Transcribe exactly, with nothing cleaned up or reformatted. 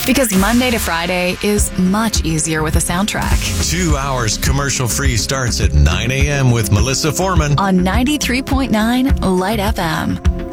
Because Monday to Friday is much easier with a soundtrack. Two hours commercial-free starts at nine a.m. with Melissa Foreman on ninety-three point nine Light F M.